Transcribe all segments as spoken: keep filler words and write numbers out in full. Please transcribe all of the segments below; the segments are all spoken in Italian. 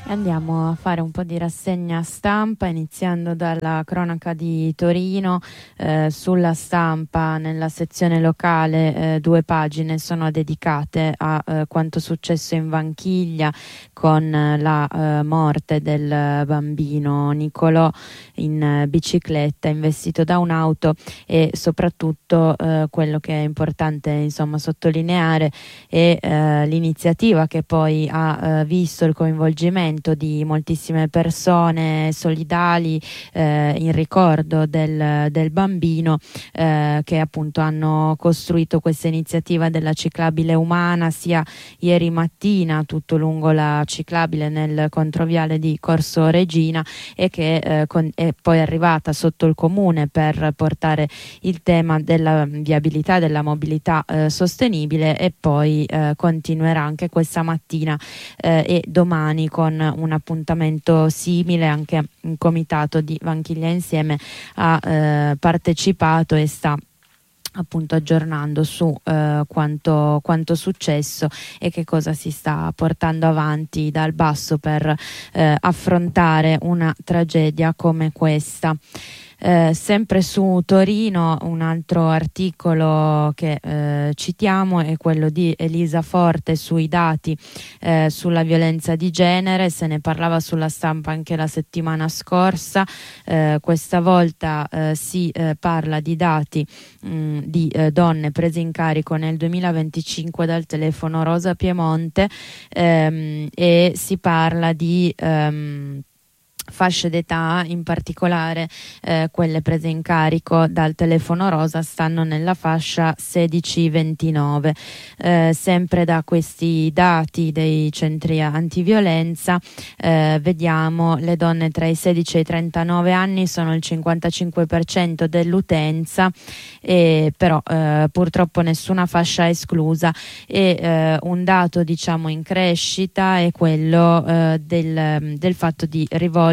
E andiamo a fare un po' di rassegna stampa, iniziando dalla cronaca di Torino. Eh, sulla Stampa, nella sezione locale, eh, due pagine sono dedicate a eh, quanto successo in Vanchiglia con eh, la eh, morte del bambino Nicolò in eh, bicicletta investito da un'auto, e soprattutto eh, quello che è importante insomma sottolineare è eh, l'iniziativa che poi ha eh, visto il coinvolgimento di moltissime persone solidali eh, in ricordo del, del bambino, eh, che appunto hanno costruito questa iniziativa della ciclabile umana sia ieri mattina tutto lungo la ciclabile nel controviale di Corso Regina, e che eh, con, è poi arrivata sotto il comune per portare il tema della viabilità, della mobilità eh, sostenibile, e poi eh, continuerà anche questa mattina eh, e domani con un appuntamento simile. Anche un comitato di Vanchiglia Insieme ha eh, partecipato e sta appunto aggiornando su eh, quanto, quanto successo e che cosa si sta portando avanti dal basso per eh, affrontare una tragedia come questa. Eh, sempre su Torino, un altro articolo che eh, citiamo è quello di Elisa Forte sui dati eh, sulla violenza di genere. Se ne parlava sulla Stampa anche la settimana scorsa. Eh, questa volta eh, si eh, parla di dati mh, di eh, donne prese in carico nel duemilaventicinque dal telefono Rosa Piemonte, ehm, e si parla di ehm, fasce d'età, in particolare eh, quelle prese in carico dal telefono rosa stanno nella fascia sedici ventinove. Eh, sempre da questi dati dei centri antiviolenza eh, vediamo le donne tra i sedici e i trentanove anni sono il cinquantacinque per cento dell'utenza, e però eh, purtroppo nessuna fascia esclusa. E eh, un dato diciamo in crescita è quello eh, del, del fatto di rivolgersi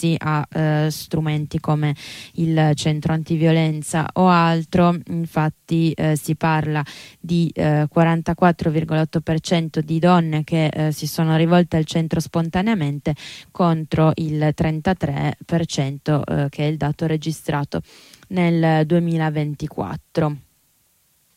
a eh, strumenti come il centro antiviolenza o altro. Infatti eh, si parla di eh, quarantaquattro virgola otto per cento di donne che eh, si sono rivolte al centro spontaneamente, contro il trentatré per cento eh, che è il dato registrato nel duemilaventiquattro.